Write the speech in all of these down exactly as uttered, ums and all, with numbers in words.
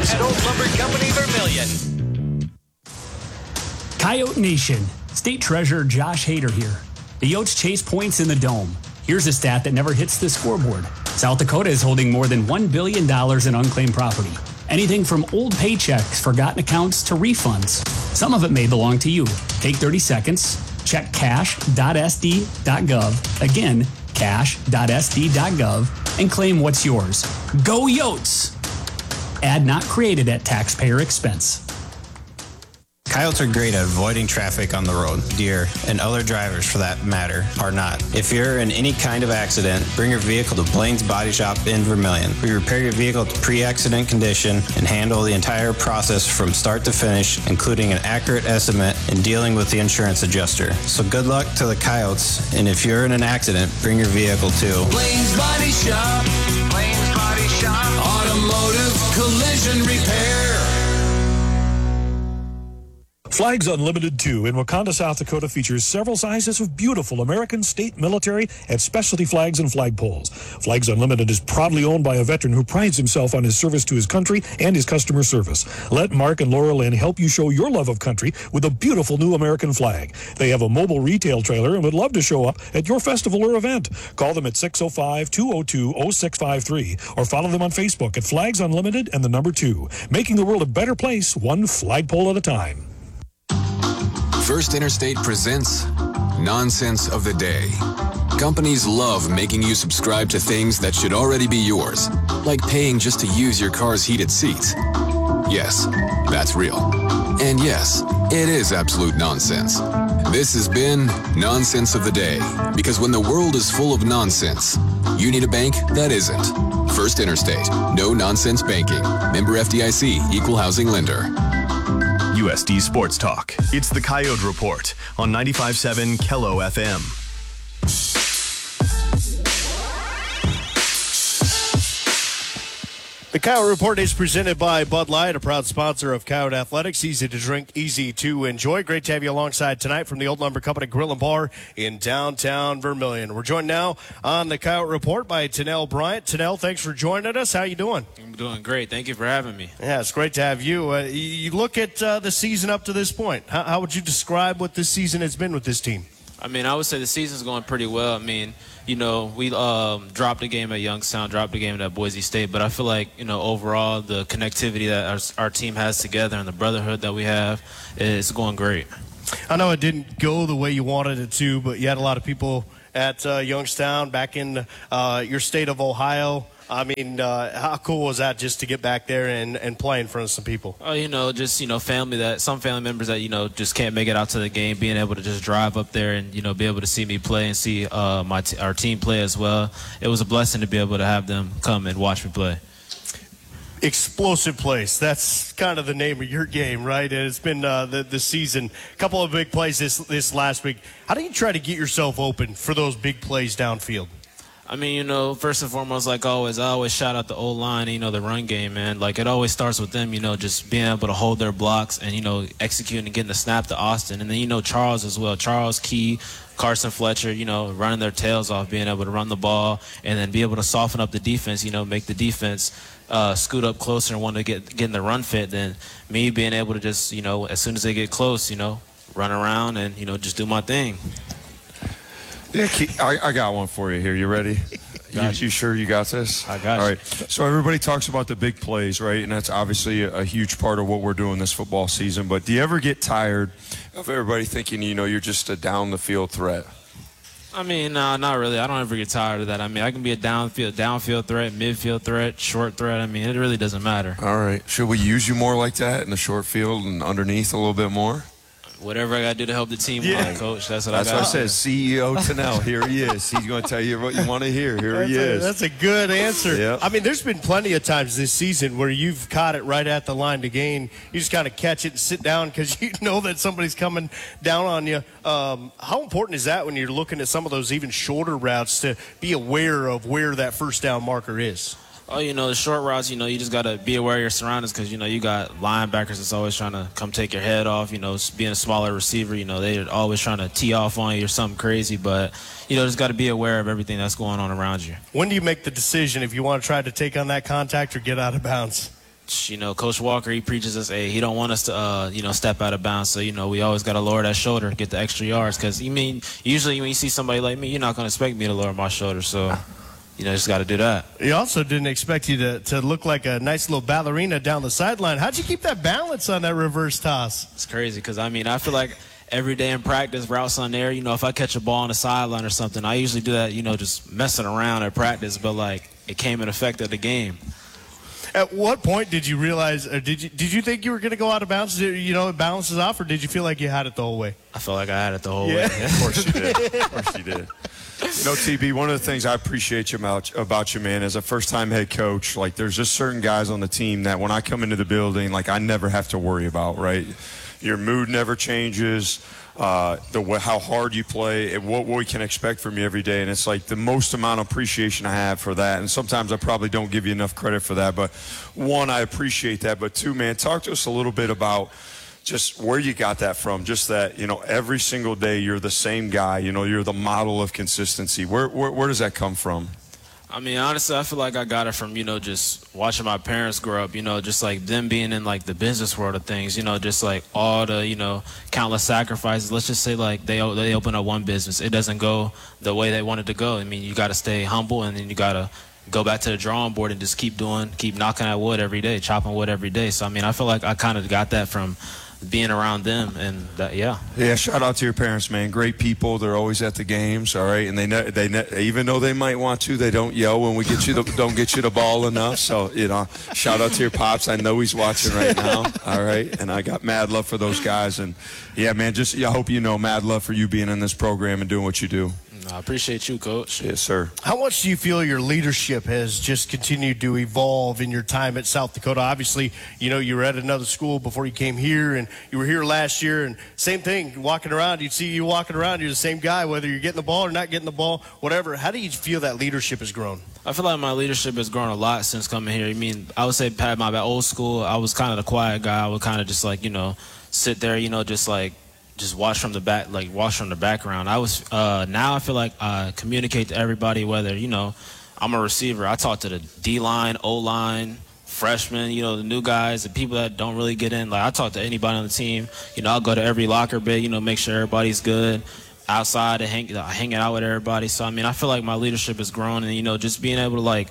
at Old Lumber Company Vermilion. Coyote Nation, State Treasurer Josh Hader here. The Yotes chase points in the Dome. Here's a stat that never hits the scoreboard. South Dakota is holding more than one billion dollars in unclaimed property. Anything from old paychecks, forgotten accounts, to refunds. Some of it may belong to you. Take thirty seconds, check cash dot s d dot gov. Again, cash dot s d dot gov, and claim what's yours. Go Yotes! Ad not created at taxpayer expense. Coyotes are great at avoiding traffic on the road. Deer, and other drivers for that matter, are not. If you're in any kind of accident, bring your vehicle to Blaine's Body Shop in Vermilion. We repair your vehicle to pre-accident condition and handle the entire process from start to finish, including an accurate estimate and dealing with the insurance adjuster. So good luck to the Coyotes, and if you're in an accident, bring your vehicle to Blaine's Body Shop. Blaine's Body Shop. Automotive collision repair. Flags Unlimited two in Wakanda, South Dakota features several sizes of beautiful American, state, military, and specialty flags and flagpoles. Flags Unlimited is proudly owned by a veteran who prides himself on his service to his country and his customer service. Let Mark and Laura Lynn help you show your love of country with a beautiful new American flag. They have a mobile retail trailer and would love to show up at your festival or event. Call them at six oh five, two oh two, oh six five three or follow them on Facebook at Flags Unlimited and the number two, making the world a better place one flagpole at a time. First Interstate presents Nonsense of the Day. Companies love making you subscribe to things that should already be yours, like paying just to use your car's heated seats. Yes, that's real. And yes, it is absolute nonsense. This has been Nonsense of the Day, because when the world is full of nonsense, you need a bank that isn't. First Interstate. No nonsense banking. Member F D I C. Equal housing lender. U S D Sports Talk. It's the Coyote Report on ninety-five point seven Kello F M. The Coyote Report is presented by Bud Light, a proud sponsor of Coyote Athletics. Easy to drink, easy to enjoy. Great to have you alongside tonight from the Old Lumber Company Grill and Bar in downtown Vermilion. We're joined now on the Coyote Report by Tennell Bryant. Tennell, thanks for joining us. How you doing? I'm doing great. Thank you for having me. Yeah, it's great to have you. Uh, you look at uh, the season up to this point. How, how would you describe what this season has been with this team? I mean, I would say the season's going pretty well. I mean, you know, we um, dropped a game at Youngstown, dropped a game at Boise State, but I feel like, you know, overall the connectivity that our, our team has together and the brotherhood that we have is going great. I know it didn't go the way you wanted it to, but you had a lot of people at uh, Youngstown, back in uh, your state of Ohio. I mean, uh, how cool was that just to get back there and, and play in front of some people? Oh, you know, just, you know, family that, some family members that, you know, just can't make it out to the game, being able to just drive up there and, you know, be able to see me play and see uh, my t- our team play as well. It was a blessing to be able to have them come and watch me play. Explosive plays. That's kind of the name of your game, right? And it's been uh, the, the season. A couple of big plays this, this last week. How do you try to get yourself open for those big plays downfield? I mean, you know, first and foremost, like always, I always shout out the O-line, you know, the run game, man. Like, it always starts with them, you know, just being able to hold their blocks and, you know, executing and getting the snap to Austin. And then, you know, Charles as well. Charles, Key, Carson Fletcher, you know, running their tails off, being able to run the ball and then be able to soften up the defense, you know, make the defense uh, scoot up closer and want to get, get in the run fit. Then me being able to just, you know, as soon as they get close, you know, run around and, you know, just do my thing. Yeah, I, I got one for you here. You ready? You, you sure you got this? I got All you. right. So everybody talks about the big plays, right? And that's obviously a, a huge part of what we're doing this football season. But do you ever get tired of everybody thinking, you know, you're just a down-the-field threat? I mean, no, not really. I don't ever get tired of that. I mean, I can be a downfield, downfield threat, midfield threat, short threat. I mean, it really doesn't matter. All right. Should we use you more like that in the short field and underneath a little bit more? Whatever I got to do to help the team Yeah. win, Coach. That's what That's I got. what I said. C E O Tennell, here he is. He's going to tell you what you want to hear. Here That's he a, is. That's a good answer. Yep. I mean, there's been plenty of times this season where you've caught it right at the line to gain. You just kind of catch it and sit down because you know that somebody's coming down on you. Um, how important is that when you're looking at some of those even shorter routes to be aware of where that first down marker is? Oh, you know, the short routes, you know, you just got to be aware of your surroundings because, you know, you got linebackers that's always trying to come take your head off. You know, being a smaller receiver, you know, they're always trying to tee off on you or something crazy. But, you know, just got to be aware of everything that's going on around you. When do you make the decision if you want to try to take on that contact or get out of bounds? you know, Coach Walker, he preaches us, hey, he don't want us to, uh, you know, step out of bounds. So, you know, we always got to lower that shoulder, get the extra yards. Because, you mean, usually when you see somebody like me, you're not going to expect me to lower my shoulder. So, you know, just got to do that. He also didn't expect you to, to look like a nice little ballerina down the sideline. How'd you keep that balance on that reverse toss? It's crazy because, I mean, I feel like every day in practice, routes on there, you know, if I catch a ball on the sideline or something, I usually do that, you know, just messing around at practice. But, like, it came in effect at the game. At what point did you realize, or did you did you think you were going to go out of bounds? Did, you know, it balances off, or did you feel like you had it the whole way? I felt like I had it the whole yeah. way. Of course you did. Of course you did. You know, T B, one of the things I appreciate you about, about you, man, as a first-time head coach, like there's just certain guys on the team that when I come into the building, like I never have to worry about, right? Your mood never changes. Uh, the how hard you play, and what, what we can expect from you every day, and it's like the most amount of appreciation I have for that. And sometimes I probably don't give you enough credit for that, but one, I appreciate that. But two, man, talk to us a little bit about just where you got that from. Just that, you know, every single day you're the same guy. You know, you're the model of consistency. Where where, where does that come from? I mean, honestly, I feel like I got it from, you know, just watching my parents grow up, you know, just like them being in like the business world of things, you know, just like all the, you know, countless sacrifices. Let's just say like they they open up one business. It doesn't go the way they want it to go. I mean, you got to stay humble, and then you got to go back to the drawing board and just keep doing, keep knocking at wood every day, chopping wood every day. So, I mean, I feel like I kind of got that from being around them, and that, yeah. Yeah, shout out to your parents, man. Great people. They're always at the games, all right. And they ne- they ne- even though they might want to, they don't yell when we get you the, don't get you the ball enough. So, you know, shout out to your pops. I know he's watching right now, all right. And I got mad love for those guys. And yeah, man, just yeah, I hope you know mad love for you being in this program and doing what you do. I appreciate you, Coach. Yes, sir. How much do you feel your leadership has just continued to evolve in your time at South Dakota? Obviously, you know, you were at another school before you came here, and you were here last year, and same thing, walking around, you'd see you walking around, you're the same guy, whether you're getting the ball or not getting the ball, whatever. How do you feel that leadership has grown? I feel like my leadership has grown a lot since coming here. I mean, I would say at my old school, I was kind of the quiet guy. I would kind of just like, you know, sit there, you know, just like, just watch from the back, like watch from the background. I was uh, now I feel like I communicate to everybody, whether, you know, I'm a receiver. I talk to the D-line, O-line, freshmen, you know, the new guys, the people that don't really get in. Like I talk to anybody on the team. You know, I'll go to every locker bay, you know, make sure everybody's good. Outside and hang, hanging out with everybody. So, I mean, I feel like my leadership has grown, and, you know, just being able to, like,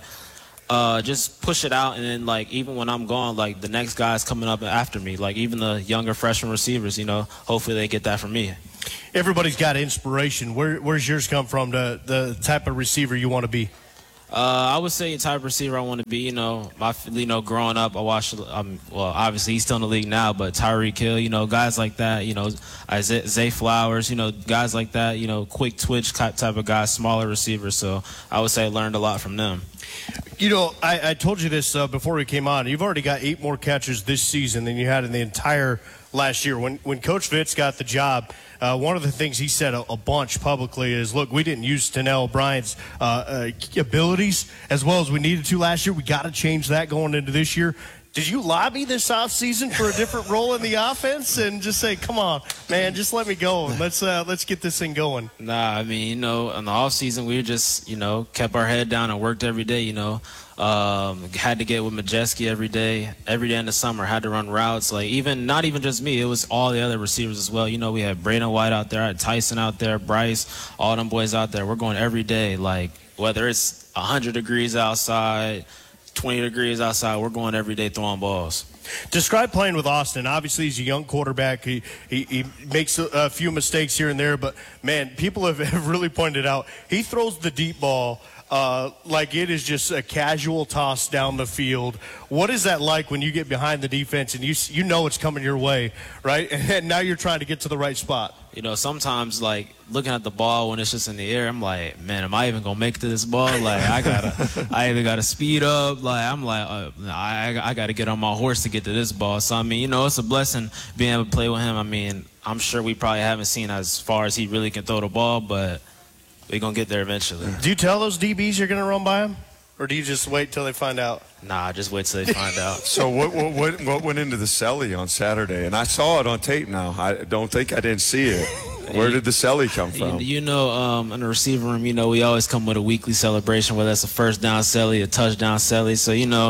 Uh, just push it out, and then like even when I'm gone, like the next guy's coming up after me, like even the younger freshman receivers, you know, hopefully they get that from me. Everybody's got inspiration. Where, where's yours come from, the, the type of receiver you want to be? Uh, I would say the type of receiver I want to be. You know, my you know, growing up, I watched. Um, well, obviously he's still in the league now, but Tyreek Hill, you know, guys like that. You know, Isaiah, Zay Flowers, you know, guys like that. You know, quick twitch type of guys, smaller receivers. So I would say I learned a lot from them. You know, I, I told you this uh, before we came on. You've already got eight more catches this season than you had in the entire last year. When when Coach Fitz got the job, uh, one of the things he said a, a bunch publicly is, look, we didn't use Tanell Bryant's uh, uh, abilities as well as we needed to last year. We got to change that going into this year. Did you lobby this offseason for a different role in the offense and just say, come on, man, just let me go. Let's uh, let's get this thing going? Nah, I mean, you know, in the offseason, we just, you know, kept our head down and worked every day, you know. Um, had to get with Majeski every day. Every day in the summer, had to run routes. Like, even, not even just me, it was all the other receivers as well. You know, we had Braden White out there, I had Tyson out there, Bryce, all them boys out there. We're going every day, like, whether it's one hundred degrees outside, twenty degrees outside, we're going every day throwing balls. Describe playing with Austin. Obviously, he's a young quarterback. He he, he makes a, a few mistakes here and there, but, man, people have, have really pointed out he throws the deep ball uh, like it is just a casual toss down the field. What is that like when you get behind the defense and you you know it's coming your way, right? And now you're trying to get to the right spot. You know, sometimes, like, looking at the ball when it's just in the air, I'm like, man, am I even going to make it to this ball? Like, I got to I either got to speed up. Like, I'm like, uh, I, I got to get on my horse to get to this ball. So, I mean, you know, it's a blessing being able to play with him. I mean, I'm sure we probably haven't seen as far as he really can throw the ball, but we're going to get there eventually. Do you tell those D Bs you're going to run by him? Or do you just wait till they find out? Nah, just wait till they find out. So what, what what what went into the celly on Saturday? And I saw it on tape now. I don't think I didn't see it. Where did the celly come from? You, you know, um, in the receiver room, you know, we always come with a weekly celebration, whether that's a first down celly, a touchdown celly. So, you know,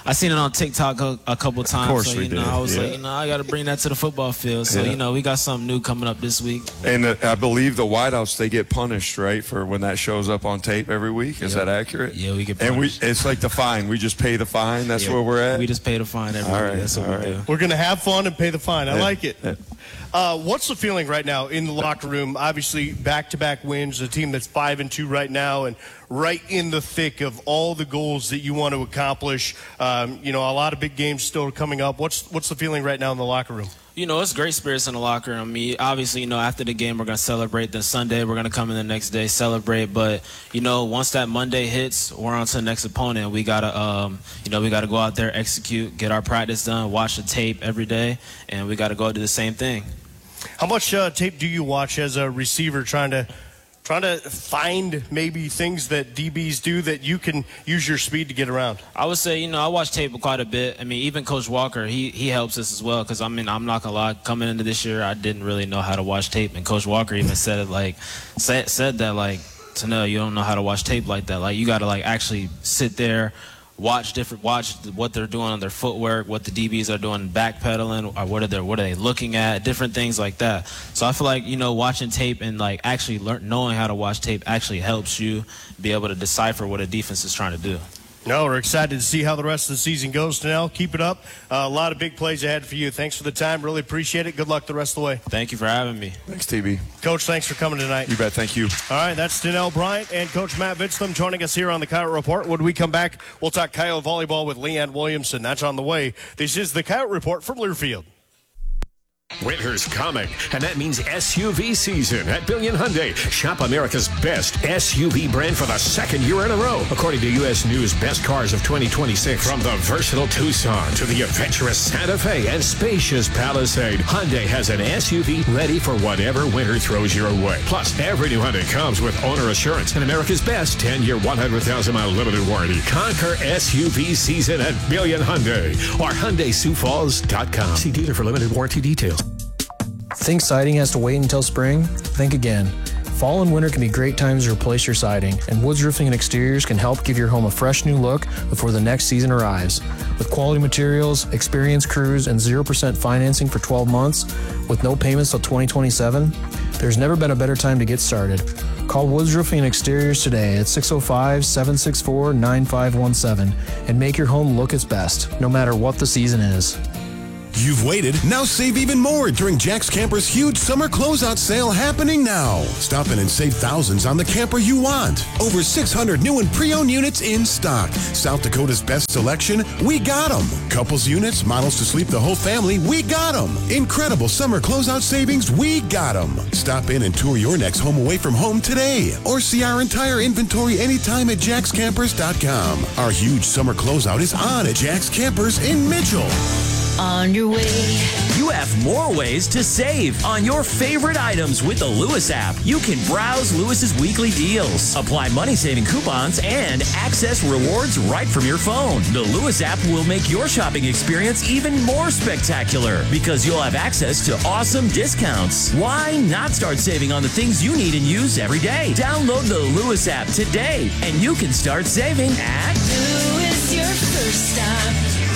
I seen it on TikTok a, a couple times. Of course so, we you know, did. I was yeah. like, you know, I got to bring that to the football field. So, Yeah. you know, we got something new coming up this week. And uh, I believe the wideouts, they get punished, right, for when that shows up on tape every week. Is Yeah. that accurate? Yeah, we get And we, punished. it's like the fine. We just pay the fine. That's Yeah, where we're at. We just pay the fine every All week. right, That's what all we right. do. We're going to have fun and pay the fine. I Yeah. like it. Yeah. Uh, what's the feeling right now in the locker room? Obviously, back-to-back wins, a team that's five and two right now, and right in the thick of all the goals that you want to accomplish. Um, you know, a lot of big games still coming up. What's what's the feeling right now in the locker room? You know, it's great spirits in the locker room. I mean, obviously, you know, after the game, we're going to celebrate. Then Sunday, we're going to come in the next day, celebrate. But, you know, once that Monday hits, we're on to the next opponent. We got to, um, you know, we got to go out there, execute, get our practice done, watch the tape every day, and we got to go do the same thing. How much uh, tape do you watch as a receiver trying to trying to find maybe things that D Bs do that you can use your speed to get around? I would say, you know, I watch tape quite a bit. I mean, even Coach Walker, he he helps us as well. Because I mean, I'm not gonna lie, coming into this year, I didn't really know how to watch tape, and Coach Walker even said it like said said that like, to know you don't know how to watch tape like that. Like you got to like actually sit there. Watch different, watch what they're doing on their footwork, what the D Bs are doing, backpedaling, or what are they, what are they looking at, different things like that. So I feel like, you know, watching tape and like actually learn, knowing how to watch tape actually helps you be able to decipher what a defense is trying to do. No, we're excited to see how the rest of the season goes, Tanel. Keep it up. Uh, a lot of big plays ahead for you. Thanks for the time. Really appreciate it. Good luck the rest of the way. Thank you for having me. Thanks, T B. Coach, thanks for coming tonight. You bet. Thank you. All right, that's Tanel Bryant and Coach Matt Vitzlam joining us here on the Coyote Report. When we come back, we'll talk Coyote volleyball with Leanne Williamson. That's on the way. This is the Coyote Report from Learfield. Winter's coming, and that means S U V season at Billion Hyundai. Shop America's best S U V brand for the second year in a row, according to U S News Best Cars of twenty twenty-six. From the versatile Tucson to the adventurous Santa Fe and spacious Palisade, Hyundai has an S U V ready for whatever winter throws your way. Plus, every new Hyundai comes with owner assurance and America's best ten-year, one hundred thousand mile limited warranty. Conquer S U V season at Billion Hyundai or Hyundai Sioux Falls dot com. See dealer for limited warranty details. Think siding has to wait until spring? Think again. Fall and winter can be great times to replace your siding, and Woods Roofing and Exteriors can help give your home a fresh new look before the next season arrives. With quality materials, experienced crews, and zero percent financing for twelve months with no payments till twenty twenty-seven, there's never been a better time to get started. Call Woods Roofing and Exteriors today at six oh five, seven six four, nine five one seven and make your home look its best, no matter what the season is. You've waited, now save even more during Jack's Camper's huge summer closeout sale happening now. Stop in and save thousands on the camper you want. Over six hundred new and pre-owned units in stock. South Dakota's best selection, we got them. Couples units, models to sleep the whole family, we got them. Incredible summer closeout savings, we got them. Stop in and tour your next home away from home today. Or see our entire inventory anytime at jacks campers dot com. Our huge summer closeout is on at Jack's Campers in Mitchell. On your way. You have more ways to save on your favorite items with the Lewis app. You can browse Lewis's weekly deals, apply money-saving coupons, and access rewards right from your phone. The Lewis app will make your shopping experience even more spectacular because you'll have access to awesome discounts. Why not start saving on the things you need and use every day? Download the Lewis app today, and you can start saving at Lewis, your first stop.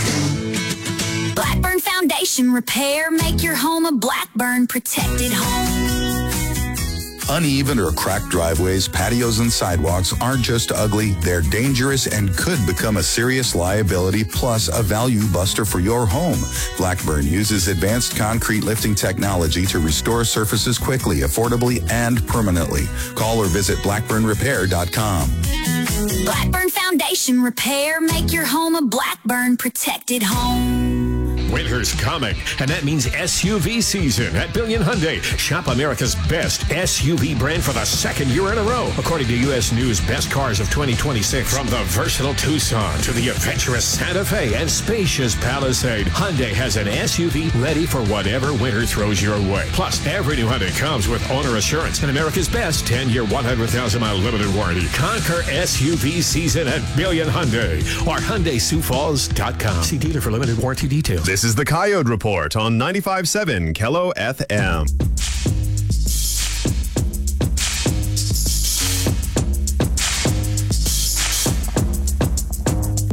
Blackburn Foundation Repair. Make your home a Blackburn protected home. Uneven or cracked driveways, patios, and sidewalks aren't just ugly, they're dangerous and could become a serious liability plus a value buster for your home. Blackburn uses advanced concrete lifting technology to restore surfaces quickly, affordably, and permanently. Call or visit blackburn repair dot com. Blackburn Foundation Repair. Make your home a Blackburn protected home. Winter's coming, and that means S U V season at Billion Hyundai. Shop America's best S U V brand for the second year in a row, according to U S News Best Cars of twenty twenty-six. From the versatile Tucson to the adventurous Santa Fe and spacious Palisade, Hyundai has an S U V ready for whatever winter throws your way. Plus, every new Hyundai comes with owner assurance and America's best ten-year, one hundred thousand mile limited warranty. Conquer S U V season at Billion Hyundai or Hyundai Sioux Falls dot com. See dealer for limited warranty details. This is the Coyote Report on ninety-five point seven Kello F M.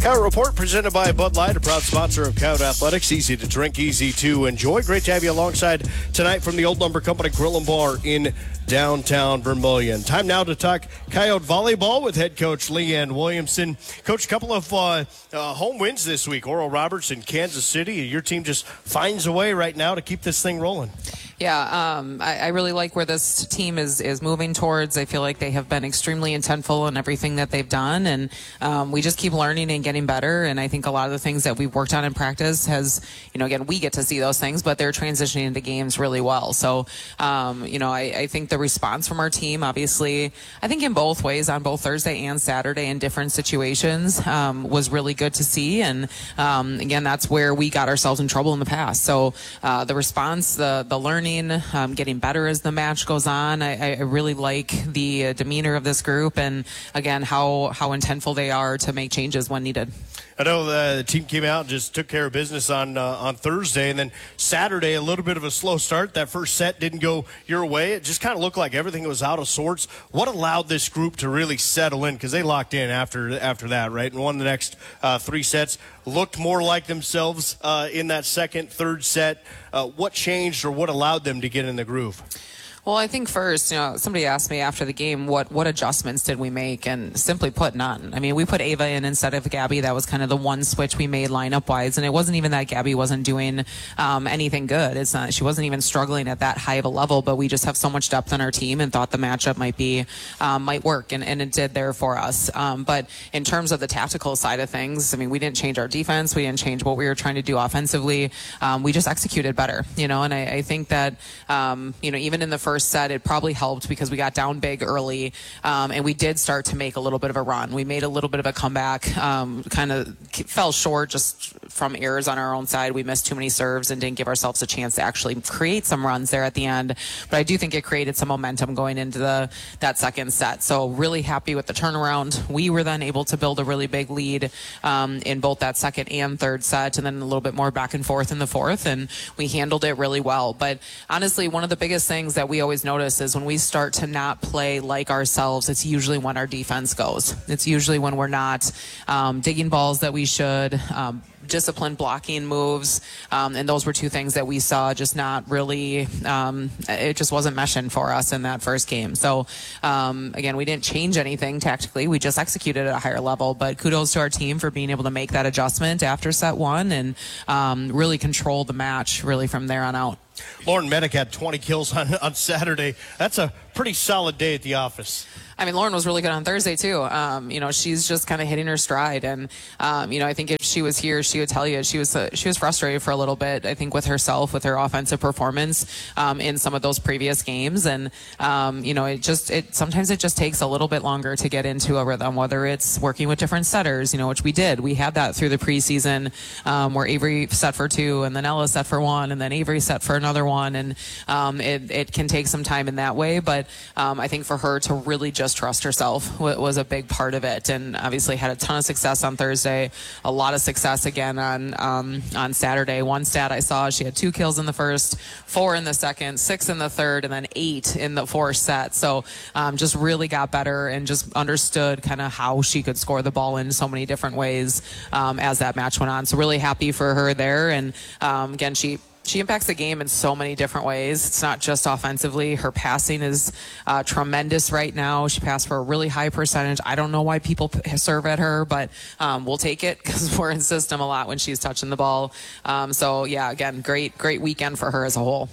Coyote Report presented by Bud Light, a proud sponsor of Coyote Athletics. Easy to drink, easy to enjoy. Great to have you alongside tonight from the Old Lumber Company Grill and Bar in downtown Vermilion. Time now to talk Coyote volleyball with head coach Leanne Williamson. Coach, a couple of uh, uh, home wins this week. Oral Roberts in Kansas City. Your team just finds a way right now to keep this thing rolling. Yeah, um, I, I really like where this team is, is moving towards. I feel like they have been extremely intentful in everything that they've done, and um, we just keep learning and getting better. And I think a lot of the things that we've worked on in practice has, you know, again, we get to see those things, but they're transitioning into games really well. So, um, you know, I, I think the response from our team, obviously, I think in both ways, on both Thursday and Saturday in different situations, um, was really good to see. And um, again, that's where we got ourselves in trouble in the past. So uh, the response, the the learning, Um, getting better as the match goes on. I, I really like the uh, demeanor of this group, and again, how how intentful they are to make changes when needed. I know the, the team came out and just took care of business on uh, on Thursday, and then Saturday, a little bit of a slow start. That first set didn't go your way. It just kind of looked like everything was out of sorts. What allowed this group to really settle in? Because they locked in after after that, right? And won the next uh, three sets. Looked more like themselves uh, in that second, third set. Uh, what changed, or what allowed them to get in the groove? Well, I think first, you know, somebody asked me after the game, what, what adjustments did we make? And simply put, none. I mean, we put Ava in instead of Gabby. That was kind of the one switch we made lineup-wise. And it wasn't even that Gabby wasn't doing um, anything good. It's not, she wasn't even struggling at that high of a level, but we just have so much depth on our team and thought the matchup might be, um, might work. And, and it did there for us. Um, but in terms of the tactical side of things, I mean, we didn't change our defense. We didn't change what we were trying to do offensively. Um, we just executed better, you know, and I, I think that, um, you know, even in the first First set, it probably helped because we got down big early, um, and we did start to make a little bit of a run. We made a little bit of a comeback, um, kind of fell short just from errors on our own side. We missed too many serves and didn't give ourselves a chance to actually create some runs there at the end. But I do think it created some momentum going into the that second set. So really happy with the turnaround. We were then able to build a really big lead um, in both that second and third set, and then a little bit more back and forth in the fourth, and we handled it really well. But honestly, one of the biggest things that we always notice is when we start to not play like ourselves, it's usually when our defense goes. It's usually when we're not um, digging balls that we should, um, disciplined blocking moves, um, and those were two things that we saw just not really, um, it just wasn't meshing for us in that first game. So um, again, we didn't change anything tactically, we just executed at a higher level, but kudos to our team for being able to make that adjustment after set one and um, really control the match really from there on out. Lauren Medic had twenty kills on, on Saturday. That's a pretty solid day at the office. I mean, Lauren was really good on Thursday, too. Um, you know, she's just kind of hitting her stride. And, um, you know, I think if she was here, she would tell you she was uh, she was frustrated for a little bit, I think, with herself, with her offensive performance um, in some of those previous games. And, um, you know, it just it sometimes it just takes a little bit longer to get into a rhythm, whether it's working with different setters, you know, which we did. We had that through the preseason um, where Avery set for two and then Ella set for one and then Avery set for another one. And um, it, it can take some time in that way. But um, I think for her to really just trust herself was a big part of it, and obviously had a ton of success on Thursday, a lot of success again on um, on Saturday. One stat I saw, she had two kills in the first, four in the second, six in the third, and then eight in the fourth set. So um, just really got better and just understood kind of how she could score the ball in so many different ways um, as that match went on. So really happy for her there, and um, again, she She impacts the game in so many different ways. It's not just offensively. Her passing is uh, tremendous right now. She passed for a really high percentage. I don't know why people p- serve at her, but um, we'll take it because we're in system a lot when she's touching the ball. Um, so, yeah, again, great, great weekend for her as a whole.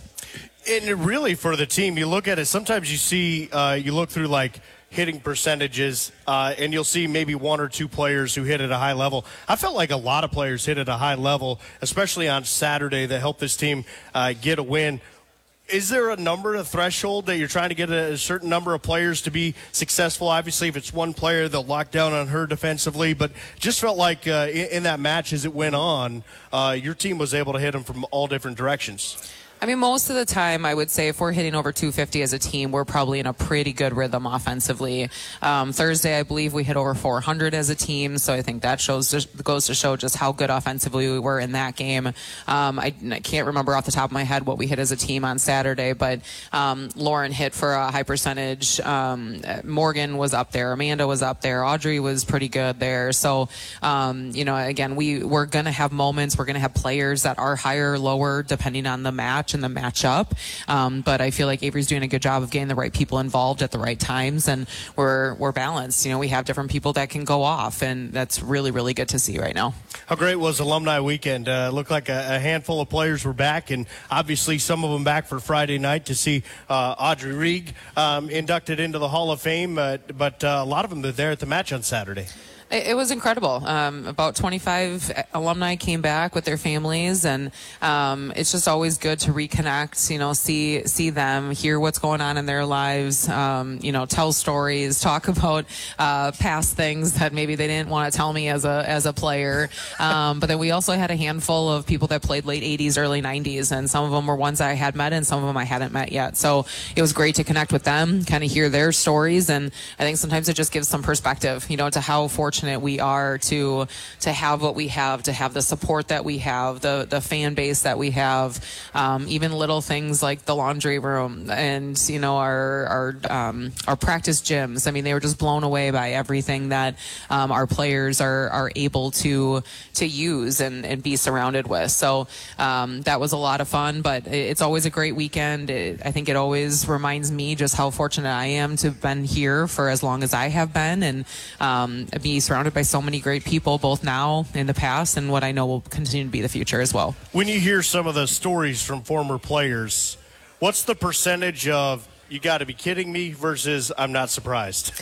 And really for the team, you look at it, sometimes you see, uh, you look through like hitting percentages, uh, and you'll see maybe one or two players who hit at a high level. I felt like a lot of players hit at a high level, especially on Saturday, that helped this team uh, get a win. Is there a number, a threshold that you're trying to get a, a certain number of players to be successful? Obviously, if it's one player, they'll lock down on her defensively, but just felt like uh, in, in that match as it went on, uh, your team was able to hit them from all different directions. I mean, most of the time, I would say if we're hitting over two fifty as a team, we're probably in a pretty good rhythm offensively. Um, Thursday, I believe we hit over four hundred as a team, so I think that shows just, goes to show just how good offensively we were in that game. Um, I, I can't remember off the top of my head what we hit as a team on Saturday, but um, Lauren hit for a high percentage. Um, Morgan was up there. Amanda was up there. Audrey was pretty good there. So, um, you know, again, we, we're going to have moments. We're going to have players that are higher or lower depending on the match and the matchup. Um, but I feel like Avery's doing a good job of getting the right people involved at the right times, and we're we're balanced. You know, we have different people that can go off, and that's really, really good to see right now. How great was Alumni Weekend? Uh, looked like a, a handful of players were back, and obviously some of them back for Friday night to see uh, Audrey Rieg um, inducted into the Hall of Fame, uh, but uh, a lot of them were there at the match on Saturday. It was incredible. Um, about twenty-five alumni came back with their families, and um, it's just always good to reconnect, you know, see see them, hear what's going on in their lives, um, you know, tell stories, talk about uh, past things that maybe they didn't want to tell me as a as a player. Um, but then we also had a handful of people that played late eighties, early nineties, and some of them were ones I had met and some of them I hadn't met yet. So it was great to connect with them, kind of hear their stories, and I think sometimes it just gives some perspective, you know, to how fortunate we are to to have what we have, to have the support that we have, the the fan base that we have, um, even little things like the laundry room and, you know, our our um, our practice gyms. I mean, they were just blown away by everything that um, our players are are able to to use and, and be surrounded with. So um, that was a lot of fun, but it's always a great weekend. It, I think it always reminds me just how fortunate I am to have been here for as long as I have been, and um, be surrounded by so many great people, both now, in the past, and what I know will continue to be the future as well. When you hear some of the stories from former players, what's the percentage of "you got to be kidding me" versus "I'm not surprised"?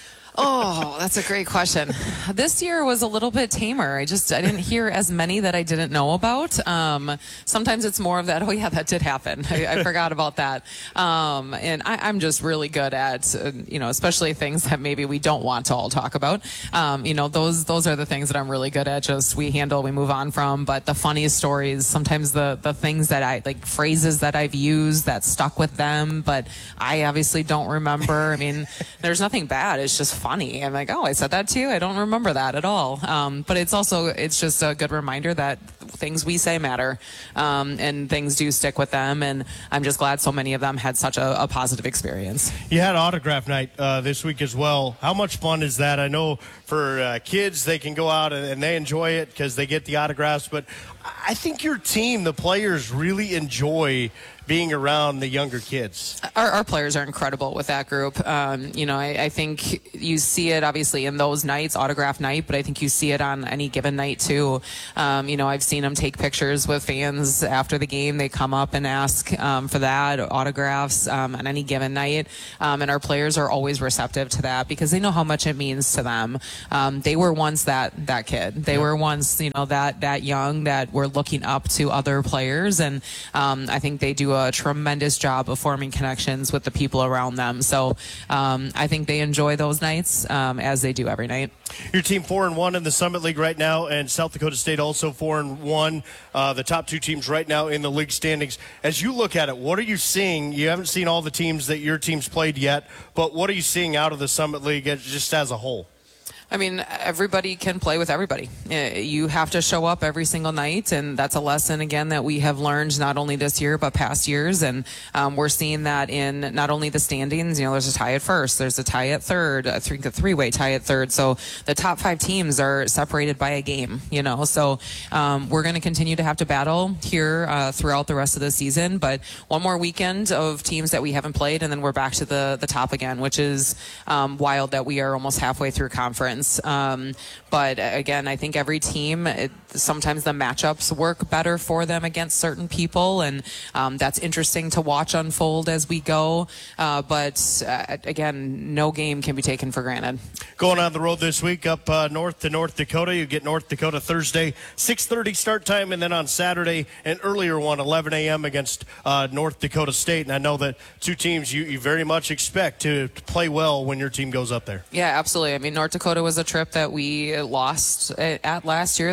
Oh, that's a great question. This year was a little bit tamer. I just, I didn't hear as many that I didn't know about. Um, sometimes it's more of that, oh yeah, that did happen. I, I forgot about that. Um, and I, I'm just really good at, uh, you know, especially things that maybe we don't want to all talk about. Um, you know, those, those are the things that I'm really good at. Just we handle, we move on from. But the funniest stories, sometimes the, the things that I, like phrases that I've used that stuck with them, but I obviously don't remember. I mean, there's nothing bad. It's just fun. Funny. I'm like, oh, I said that too. I don't remember that at all. Um, but it's also, it's just a good reminder that things we say matter, um, and things do stick with them. And I'm just glad so many of them had such a, a positive experience. You had autograph night uh, this week as well. How much fun is that? I know for uh, kids, they can go out and, and they enjoy it because they get the autographs. But I think your team, the players, really enjoy being around the younger kids. Our, our players are incredible with that group. Um, you know, I, I think you see it obviously in those nights, autograph night, but I think you see it on any given night too. Um, you know, I've seen them take pictures with fans after the game. They come up and ask um, for that, autographs um, on any given night. Um, and our players are always receptive to that because they know how much it means to them. Um, they were once that, that kid. They yeah. were once, you know, that, that young that were looking up to other players. And um, I think they do a a tremendous job of forming connections with the people around them. So um, I think they enjoy those nights um, as they do every night. Your team four and one in the Summit League right now, and South Dakota State also four and one. Uh, the top two teams right now in the league standings. As you look at it, what are you seeing? You haven't seen all the teams that your team's played yet, but what are you seeing out of the Summit League as, just as a whole? I mean, everybody can play with everybody. You have to show up every single night, and that's a lesson, again, that we have learned not only this year but past years, and um, we're seeing that in not only the standings. You know, there's a tie at first, there's a tie at third, a, three, a three-way tie at third, so the top five teams are separated by a game, you know, so um, we're going to continue to have to battle here uh, throughout the rest of the season, but one more weekend of teams that we haven't played, and then we're back to the, the top again, which is um, wild that we are almost halfway through conference. Um, but again, I think every team, it, sometimes the matchups work better for them against certain people, and um, that's interesting to watch unfold as we go. Uh, but uh, again, no game can be taken for granted. Going on the road this week up uh, north to North Dakota. You get North Dakota Thursday, six thirty start time, and then on Saturday, an earlier one, eleven a.m. against uh, North Dakota State. And I know that two teams you, you very much expect to, to play well when your team goes up there. Yeah, absolutely. I mean, North Dakota was a trip that we lost at last year that we didn't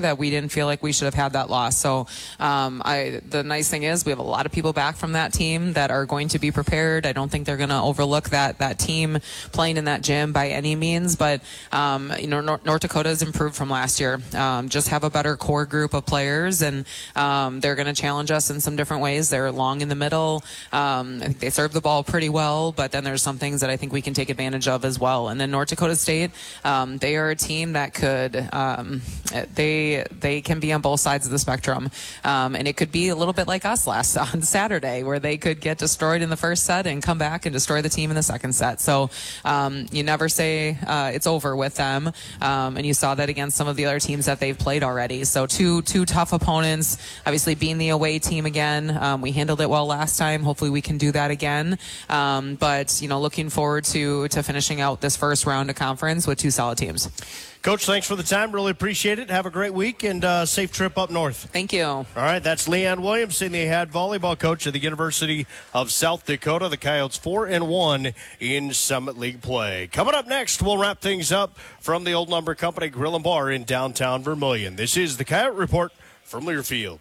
didn't feel like we should have had that loss. So um, I, the nice thing is we have a lot of people back from that team that are going to be prepared. I don't think they're going to overlook that that team playing in that gym by any means. But um, you know, North, North Dakota has improved from last year. Um, just have a better core group of players, and um, they're going to challenge us in some different ways. They're long in the middle. Um, I think they serve the ball pretty well, but then there's some things that I think we can take advantage of as well. And then North Dakota State, um, they are a team that could, um, they they can be on both sides of the spectrum, um, and it could be a little bit like us last on Saturday, where they could get destroyed in the first set and come back and destroy the team in the second set. So um, you never say uh, it's over with them, um, and you saw that against some of the other teams that they've played already. So two two tough opponents. Obviously, being the away team again, um, we handled it well last time. Hopefully, we can do that again. Um, but you know, looking forward to to finishing out this first round of conference with two solid teams. Coach, thanks for the time. Really appreciate it. Have a great week and uh, safe trip up north. Thank you. All right, that's Leanne Williamson, the head volleyball coach at the University of South Dakota. The Coyotes four and one in Summit League play. Coming up next, we'll wrap things up from the Old Lumber Company Grill and Bar in downtown Vermilion. This is the Coyote Report from Learfield.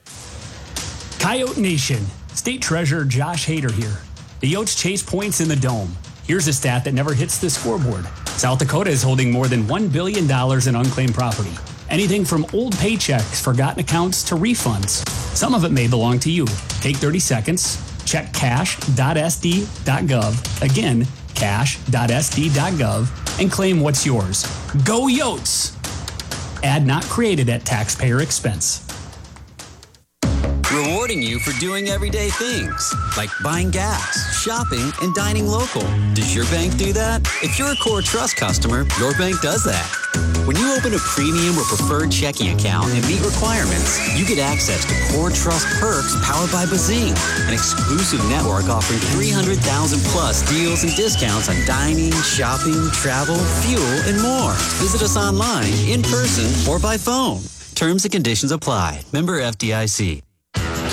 Coyote Nation, State Treasurer Josh Hader here. The Yotes chase points in the Dome. Here's a stat that never hits the scoreboard. South Dakota is holding more than one billion dollars in unclaimed property. Anything from old paychecks, forgotten accounts, to refunds. Some of it may belong to you. Take thirty seconds, check cash dot s d dot gov. Again, cash dot s d dot gov, and claim what's yours. Go Yotes! Ad not created at taxpayer expense. Rewarding you for doing everyday things, like buying gas, shopping, and dining local. Does your bank do that? If you're a Core Trust customer, your bank does that. When you open a premium or preferred checking account and meet requirements, you get access to Core Trust perks powered by Bazing, an exclusive network offering three hundred thousand plus deals and discounts on dining, shopping, travel, fuel, and more. Visit us online, in person, or by phone. Terms and conditions apply. Member F D I C.